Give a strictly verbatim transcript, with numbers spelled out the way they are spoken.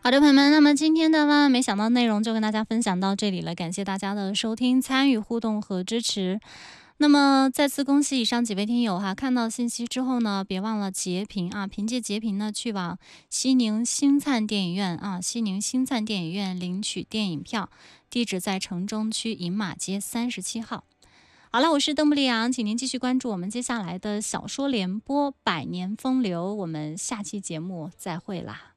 好的，朋友们，那么今天的万万没想到内容就跟大家分享到这里了，感谢大家的收听、参与、互动和支持。那么再次恭喜以上几位听友哈，看到信息之后呢，别忘了截屏啊，凭借截屏呢去往西宁星灿电影院啊，西宁星灿电影院领取电影票，地址在城中区银马街三十七号。好了，我是邓布利昂，请您继续关注我们接下来的小说联播《百年风流》，我们下期节目再会啦。